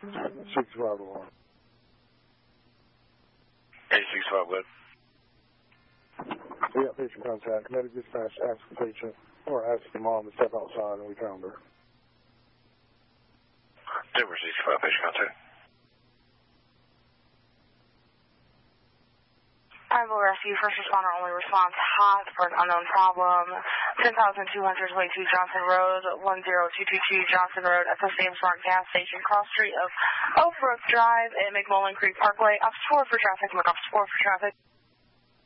65 alarm. 865, what? We got patient contact. Medic dispatch asked the patient, or asked the mom to step outside, and we found her. Denver 65, patient contact. Arrival rescue, first responder only response hot for an unknown problem. 10,200 way to Johnson Road, 10222 Johnson Road at the Sam Smart gas station, cross street of Oak Brook Drive and McMullen Creek Parkway. Ops 4 for traffic, Ops 4 for traffic.